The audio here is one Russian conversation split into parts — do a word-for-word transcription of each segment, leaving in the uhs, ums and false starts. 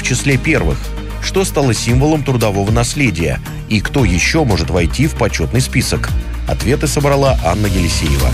числе первых? Что стало символом трудового наследия? И кто еще может войти в почетный список? Ответы собрала Анна Елисеева.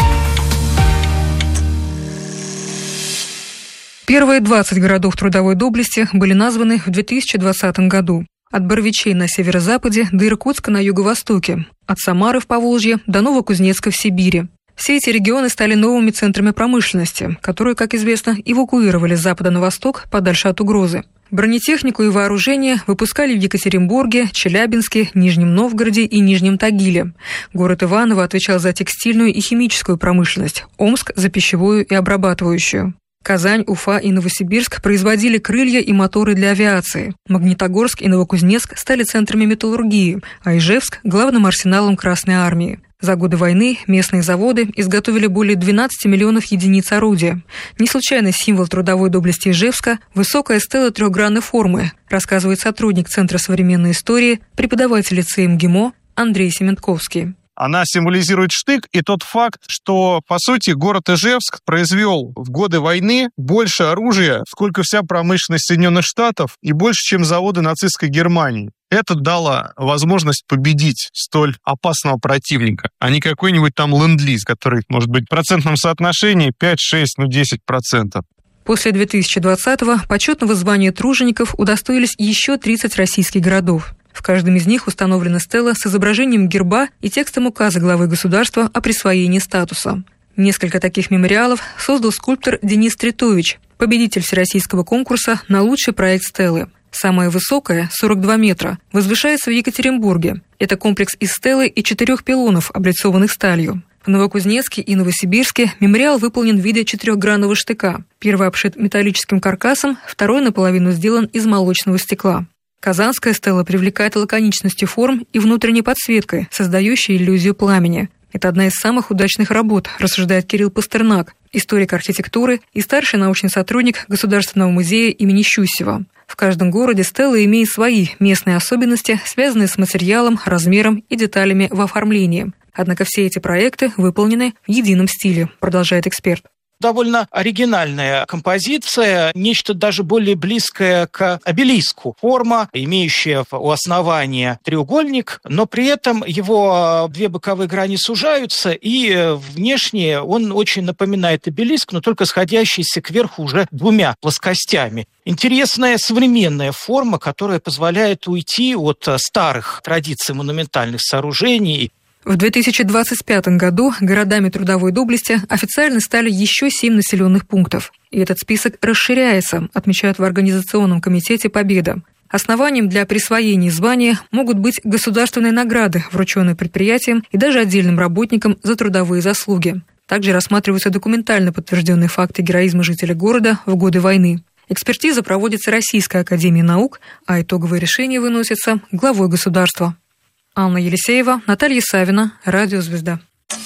Первые двадцать городов трудовой доблести были названы в две тысячи двадцатом году. От Боровичей на северо-западе до Иркутска на юго-востоке, от Самары в Поволжье до Новокузнецка в Сибири. Все эти регионы стали новыми центрами промышленности, которые, как известно, эвакуировали с запада на восток подальше от угрозы. Бронетехнику и вооружение выпускали в Екатеринбурге, Челябинске, Нижнем Новгороде и Нижнем Тагиле. Город Иваново отвечал за текстильную и химическую промышленность, Омск – за пищевую и обрабатывающую. Казань, Уфа и Новосибирск производили крылья и моторы для авиации. Магнитогорск и Новокузнецк стали центрами металлургии, а Ижевск – главным арсеналом Красной армии. За годы войны местные заводы изготовили более двенадцати миллионов единиц орудия. Не случайно символ трудовой доблести Ижевска – высокая стела трехгранной формы, рассказывает сотрудник Центра современной истории, преподаватель лицея МГИМО Андрей Сементковский. Она символизирует штык и тот факт, что, по сути, город Ижевск произвел в годы войны больше оружия, сколько вся промышленность Соединенных Штатов, и больше, чем заводы нацистской Германии. Это дало возможность победить столь опасного противника, а не какой-нибудь там ленд-лиз, который может быть в процентном соотношении пять, шесть, ну десять процентов. После две тысячи двадцатого почетного звания тружеников удостоились еще тридцать российских городов. В каждом из них установлена стела с изображением герба и текстом указа главы государства о присвоении статуса. Несколько таких мемориалов создал скульптор Денис Тритович, победитель всероссийского конкурса на лучший проект стелы. Самая высокая, сорок два метра, возвышается в Екатеринбурге. Это комплекс из стелы и четырех пилонов, облицованных сталью. В Новокузнецке и Новосибирске мемориал выполнен в виде четырехгранного штыка. Первый обшит металлическим каркасом, второй наполовину сделан из молочного стекла. Казанская стела привлекает лаконичностью форм и внутренней подсветкой, создающей иллюзию пламени. Это одна из самых удачных работ, рассуждает Кирилл Пастернак, историк архитектуры и старший научный сотрудник Государственного музея имени Щусева. В каждом городе стела имеет свои местные особенности, связанные с материалом, размером и деталями в оформлении. Однако все эти проекты выполнены в едином стиле, продолжает эксперт. Довольно оригинальная композиция, нечто даже более близкое к обелиску. Форма, имеющая у основания треугольник, но при этом его две боковые грани сужаются, и внешне он очень напоминает обелиск, но только сходящийся кверху уже двумя плоскостями. Интересная современная форма, которая позволяет уйти от старых традиций монументальных сооружений. В две тысячи двадцать пятом году городами трудовой доблести официально стали еще семь населенных пунктов. И этот список расширяется, отмечают в Организационном комитете «Победа». Основанием для присвоения звания могут быть государственные награды, врученные предприятиям и даже отдельным работникам за трудовые заслуги. Также рассматриваются документально подтвержденные факты героизма жителей города в годы войны. Экспертиза проводится Российской академией наук, а итоговые решения выносятся главой государства. Анна Елисеева, Наталья Савина, Радио «Звезда».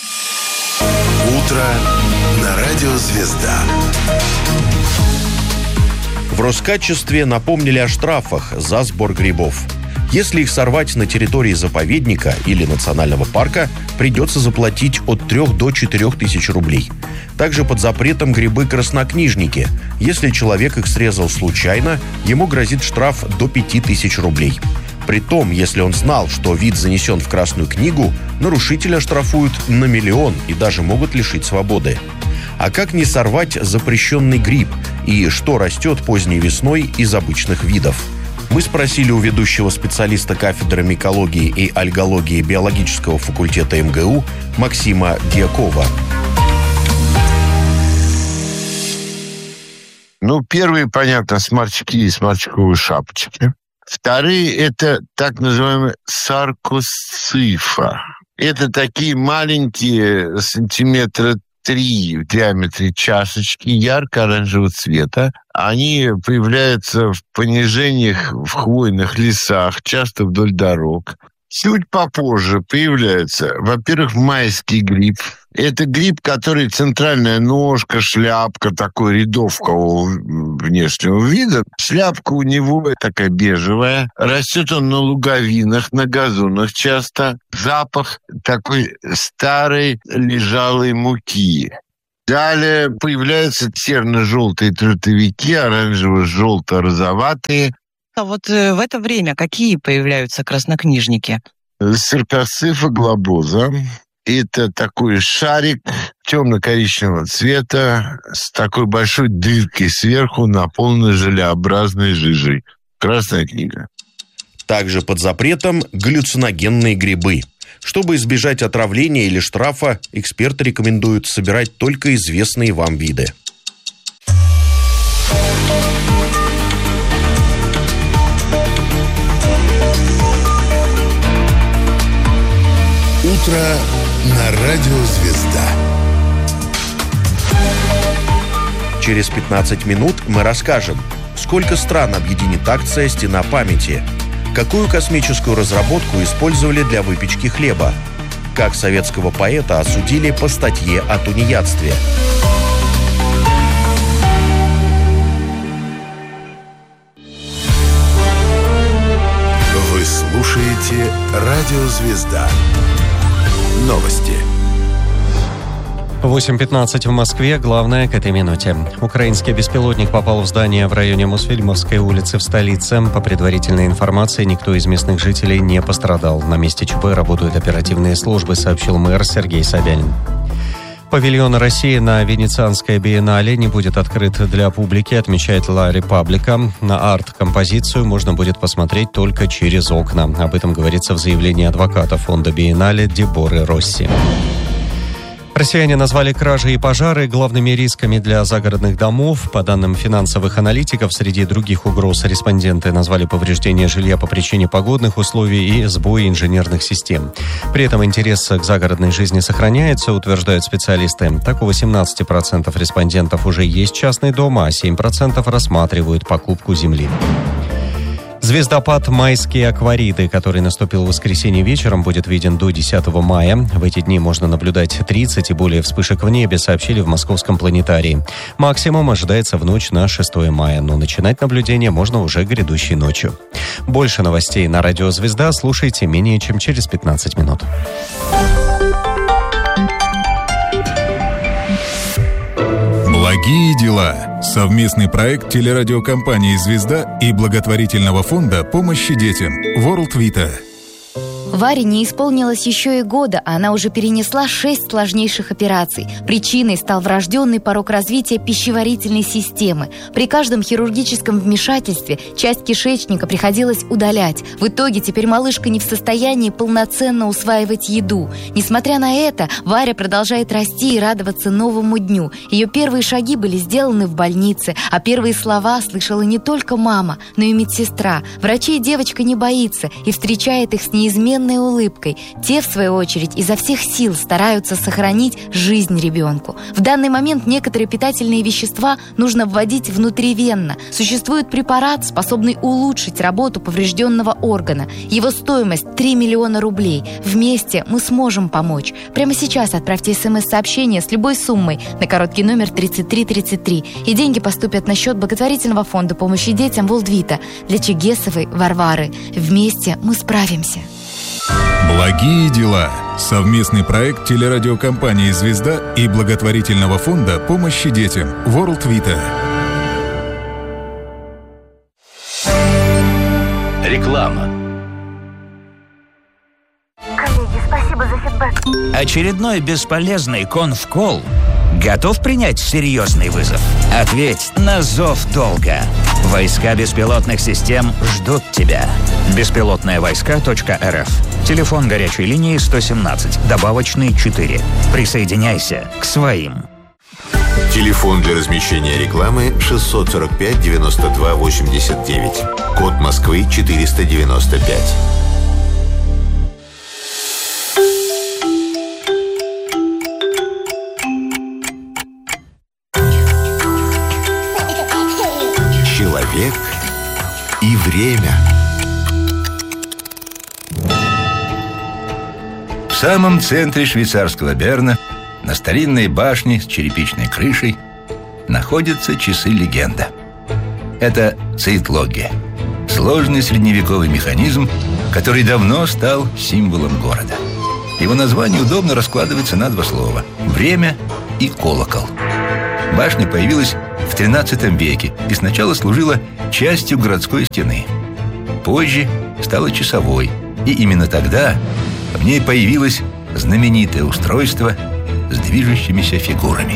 Утро на Радио «Звезда». В Роскачестве напомнили о штрафах за сбор грибов. Если их сорвать на территории заповедника или национального парка, придется заплатить от трёх до четырёх тысяч рублей. Также под запретом грибы краснокнижники. Если человек их срезал случайно, ему грозит штраф до пяти тысяч рублей. Притом, если он знал, что вид занесен в Красную книгу, нарушителя штрафуют на миллион и даже могут лишить свободы. А как не сорвать запрещенный гриб? И что растет поздней весной из обычных видов? Мы спросили у ведущего специалиста кафедры микологии и альгологии биологического факультета эм гэ у Максима Дьякова. Ну, первые, понятно, сморчки и сморчковые шапочки. Вторые – это так называемые саркосцифа. Это такие маленькие, сантиметра три в диаметре чашечки ярко-оранжевого цвета. Они появляются в понижениях в хвойных лесах, часто вдоль дорог. Чуть попозже появляется, во-первых, майский гриб. Это гриб, который центральная ножка, шляпка, такой рядовкового внешнего вида. Шляпка у него такая бежевая. Растет он на луговинах, на газонах часто. Запах такой старой лежалой муки. Далее появляются терно-желтые трутовики, оранжево-желто-розоватые. А вот в это время какие появляются краснокнижники? Циркоцифа глобоза. Это такой шарик темно-коричневого цвета с такой большой дыркой сверху, наполненной желеобразной жижей. Красная книга. Также под запретом галлюциногенные грибы. Чтобы избежать отравления или штрафа, эксперты рекомендуют собирать только известные вам виды. Утро на радио «Звезда». Через пятнадцать минут мы расскажем, сколько стран объединит акция «Стена памяти», какую космическую разработку использовали для выпечки хлеба, как советского поэта осудили по статье о тунеядстве. Вы слушаете радио «Звезда». Новости. восемь пятнадцать в Москве. Главное к этой минуте. Украинский беспилотник попал в здание в районе Мосфильмовской улицы в столице. По предварительной информации, никто из местных жителей не пострадал. На месте ЧП работают оперативные службы, сообщил мэр Сергей Собянин. Павильон России на Венецианской биеннале не будет открыт для публики, отмечает Ла Репаблика. На арт-композицию можно будет посмотреть только через окна. Об этом говорится в заявлении адвоката фонда биеннале Деборы Росси. Россияне назвали кражи и пожары главными рисками для загородных домов. По данным финансовых аналитиков, среди других угроз респонденты назвали повреждение жилья по причине погодных условий и сбои инженерных систем. При этом интерес к загородной жизни сохраняется, утверждают специалисты. Так, у восемнадцати процентов респондентов уже есть частный дом, а семь процентов рассматривают покупку земли. Звездопад «Майские аквариды», который наступил в воскресенье вечером, будет виден до десятого мая. В эти дни можно наблюдать тридцать и более вспышек в небе, сообщили в Московском планетарии. Максимум ожидается в ночь на шестое мая, но начинать наблюдение можно уже грядущей ночью. Больше новостей на радио «Звезда» слушайте менее чем через пятнадцать минут. Благие дела. Совместный проект телерадиокомпании «Звезда» и благотворительного фонда помощи детям World Vita. Варе не исполнилось еще и года, а она уже перенесла шесть сложнейших операций. Причиной стал врожденный порок развития пищеварительной системы. При каждом хирургическом вмешательстве часть кишечника приходилось удалять. В итоге теперь малышка не в состоянии полноценно усваивать еду. Несмотря на это, Варя продолжает расти и радоваться новому дню. Ее первые шаги были сделаны в больнице, а первые слова слышала не только мама, но и медсестра. Врачей девочка не боится и встречает их с неизменной улыбкой. Те, в свою очередь, изо всех сил стараются сохранить жизнь ребенку. В данный момент некоторые питательные вещества нужно вводить внутривенно. Существует препарат, способный улучшить работу поврежденного органа. Его стоимость три миллиона рублей. Вместе мы сможем помочь. Прямо сейчас отправьте смс-сообщение с любой суммой на короткий номер тридцать три тридцать три, и деньги поступят на счет благотворительного фонда помощи детям World Vita для Чигесовой Варвары. Вместе мы справимся. Благие дела. Совместный проект телерадиокомпании «Звезда» и благотворительного фонда помощи детям World Vita. Реклама. Коллеги, спасибо за фидбэк. Очередной бесполезный конфкол. Готов принять серьезный вызов? Ответь на зов долга. Войска беспилотных систем ждут тебя. беспилотные войска точка эр эф. Телефон горячей линии сто семнадцать, добавочный четыре. Присоединяйся к своим. Телефон для размещения рекламы шестьсот сорок пять девяносто два восемьдесят девять. Код Москвы четыреста девяносто пять. Человек и время. В самом центре швейцарского Берна, на старинной башне с черепичной крышей, находятся часы-легенда. Это цейтлоги, сложный средневековый механизм, который давно стал символом города. Его название удобно раскладывается на два слова – время и колокол. Башня появилась в тринадцатом веке и сначала служила частью городской стены. Позже стала часовой, и именно тогда в ней появилось знаменитое устройство с движущимися фигурами.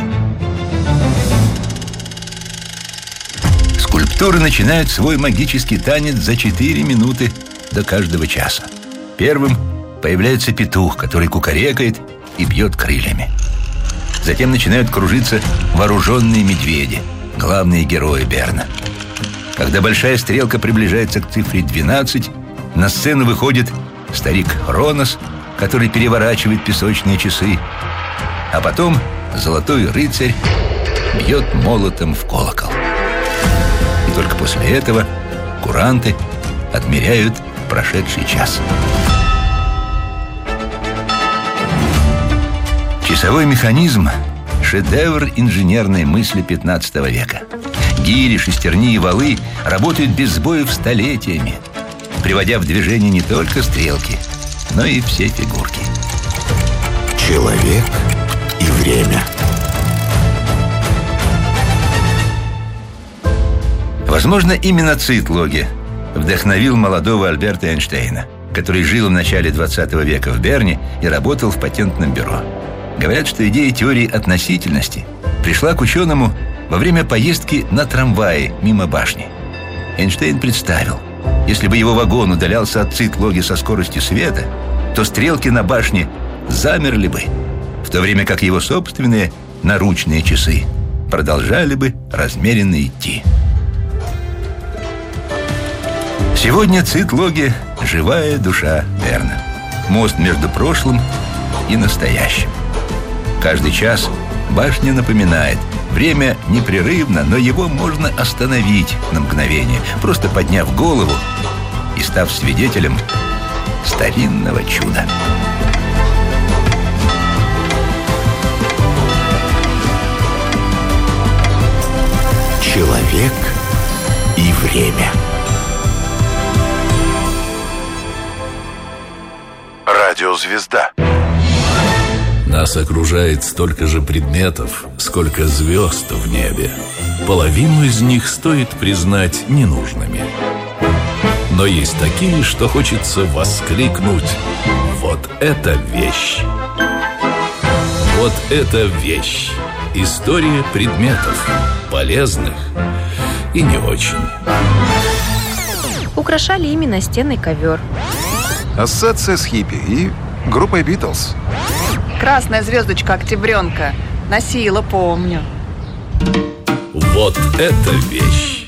Скульптуры начинают свой магический танец за четыре минуты до каждого часа. Первым появляется петух, который кукарекает и бьет крыльями. Затем начинают кружиться вооруженные медведи, главные герои Берна. Когда большая стрелка приближается к цифре двенадцать, на сцену выходит старик Хронос, который переворачивает песочные часы, а потом золотой рыцарь бьет молотом в колокол. И только после этого куранты отмеряют прошедший час. Часовой механизм – шедевр инженерной мысли пятнадцатого века. Гири, шестерни и валы работают без сбоев столетиями, приводя в движение не только стрелки, но и все фигурки. Человек и время. Возможно, именно Цейтлоге вдохновил молодого Альберта Эйнштейна, который жил в начале двадцатого века в Берне и работал в патентном бюро. Говорят, что идея теории относительности пришла к ученому во время поездки на трамвае мимо башни. Эйнштейн представил, если бы его вагон удалялся от Цейтлоге со скоростью света, то стрелки на башне замерли бы, в то время как его собственные наручные часы продолжали бы размеренно идти. Сегодня Цейтлоге – живая душа Берна. Мост между прошлым и настоящим. Каждый час башня напоминает: время непрерывно, но его можно остановить на мгновение, просто подняв голову и став свидетелем старинного чуда. Человек и время. Радиозвезда. Нас окружает столько же предметов, сколько звезд в небе. Половину из них стоит признать ненужными. Но есть такие, что хочется воскликнуть: вот это вещь! Вот это вещь! История предметов, полезных и не очень. Украшали ими настенный ковер. Ассоциация с хиппи и группой Битлз. Красная звездочка октябренка. Носила, помню. Вот это вещь!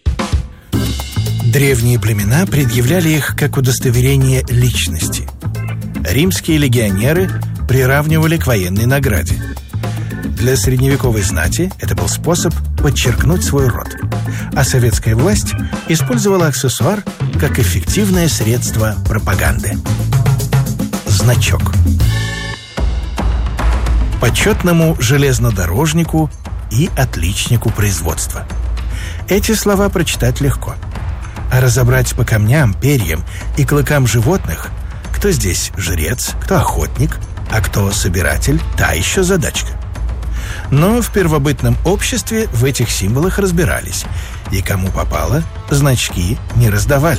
Древние племена предъявляли их как удостоверение личности. Римские легионеры приравнивали к военной награде. Для средневековой знати это был способ подчеркнуть свой род. А советская власть использовала аксессуар как эффективное средство пропаганды. Значок. Почетному железнодорожнику и отличнику производства. Эти слова прочитать легко. А разобрать по камням, перьям и клыкам животных, кто здесь жрец, кто охотник, а кто собиратель, та еще задачка. Но в первобытном обществе в этих символах разбирались, и кому попало, значки не раздавали.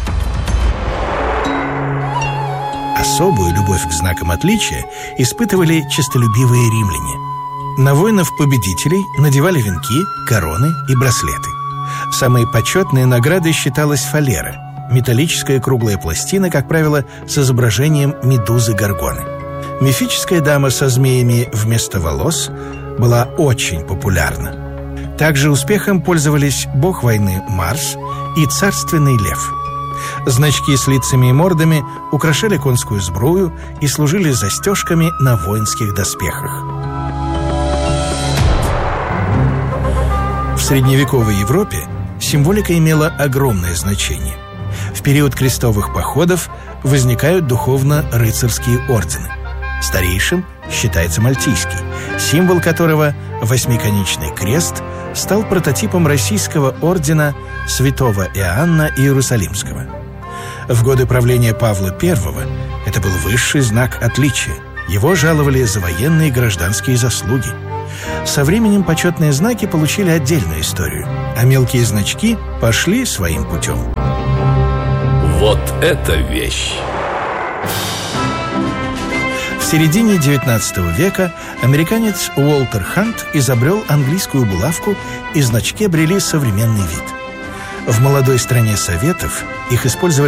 Особую любовь к знакам отличия испытывали честолюбивые римляне. На воинов-победителей надевали венки, короны и браслеты. Самой почетной наградой считалась фалера – металлическая круглая пластина, как правило, с изображением медузы Горгоны. Мифическая дама со змеями вместо волос была очень популярна. Также успехом пользовались бог войны Марс и царственный лев. Значки с лицами и мордами украшали конскую сбрую и служили застежками на воинских доспехах. В средневековой Европе символика имела огромное значение. В период крестовых походов возникают духовно-рыцарские ордены. Старейшим считается мальтийский, символ которого, восьмиконечный крест, стал прототипом российского ордена святого Иоанна Иерусалимского. В годы правления Павла Первого это был высший знак отличия. Его жаловали за военные и гражданские заслуги. Со временем почетные знаки получили отдельную историю, а мелкие значки пошли своим путем. Вот это вещь! В середине девятнадцатого века американец Уолтер Хант изобрел английскую булавку, и значки обрели современный вид. В молодой стране Советов их использовали